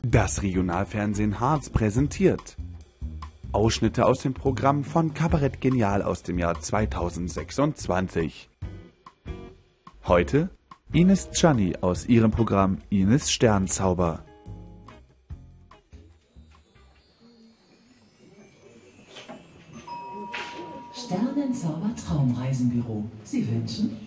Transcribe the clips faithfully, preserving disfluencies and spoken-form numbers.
Das Regionalfernsehen Harz präsentiert Ausschnitte aus dem Programm von Kabarett Genial aus dem Jahr zweitausendsechsundzwanzig. Heute Ines Tschanni aus ihrem Programm Ines Sternzauber. Sternenzauber Traumreisenbüro. Sie wünschen?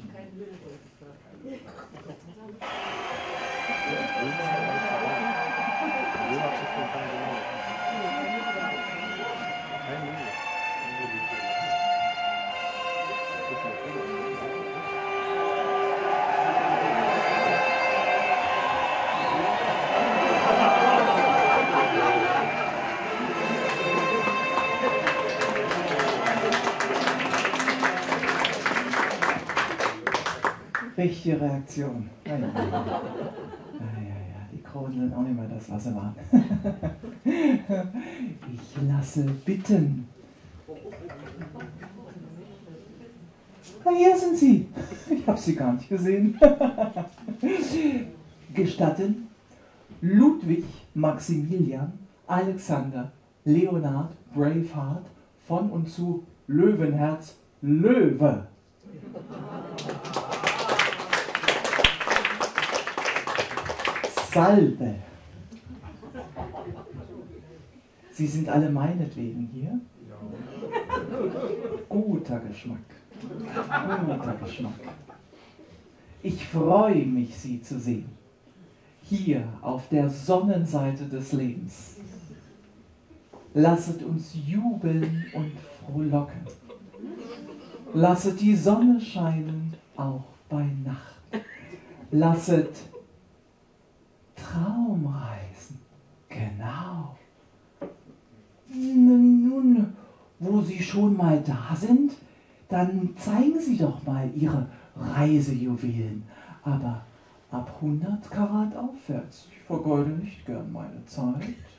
Richtige Reaktion. Ja, ja, ja. Ja, ja, ja. Die Kroseln auch nicht mehr das, was sie waren. Ich lasse bitten. Ah, hier sind Sie. Ich habe Sie gar nicht gesehen. Gestatten, Ludwig Maximilian Alexander Leonhard Braveheart von und zu Löwenherz Löwe. Salve. Sie sind alle meinetwegen hier? Guter Geschmack. Guter Geschmack. Ich freue mich, Sie zu sehen. Hier auf der Sonnenseite des Lebens. Lasset uns jubeln und frohlocken. Lasset die Sonne scheinen, auch bei Nacht. Lasset Traumreisen, genau. Nun, wo Sie schon mal da sind, dann zeigen Sie doch mal Ihre Reisejuwelen. Aber ab hundert Karat aufwärts. Ich vergeude nicht gern meine Zeit.